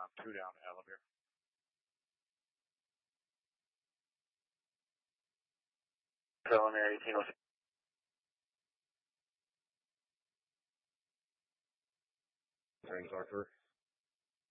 2 down to Elavir. Preliminary 1806. Thanks, Arthur.